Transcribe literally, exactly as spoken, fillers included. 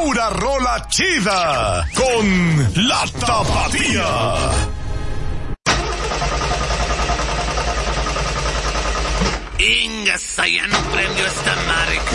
pura rola chida con La Tapatía. Ingasa, ya no prendió esta madre.